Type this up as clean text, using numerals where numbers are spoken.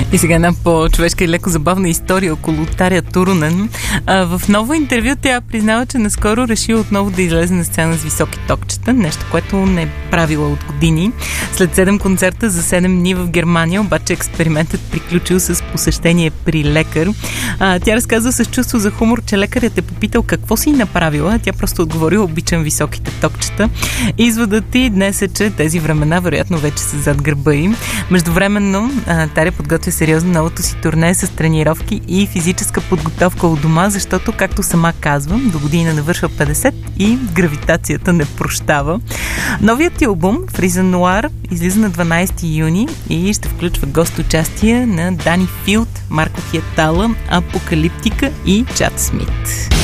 И сега една по-човешка и леко забавна история около Таря Туруnen. В ново интервю тя признава, че наскоро решила отново да излезе на сцена с високи токчета, нещо, което не е правила от години. След 7 концерта за 7 дни в Германия, обаче експериментът приключил с посещение при лекар. Тя разказва с чувство за хумор, че лекарят е попитал какво си направила. Тя просто отговорила: обичам високите токчета. Изводът и днес е, че тези времена вероятно вече са зад гърба им. Междувременно Таря подготвя сериозно новото си турне с тренировки и физическа подготовка от дома, защото, както сама казвам, до година навършва 50 и гравитацията не прощава. Новият ти албум Frozen Noir излиза на 12 юни и ще включва гост-участие на Дани Филд, Марко Хиетала, Апокалиптика и Чад Смит.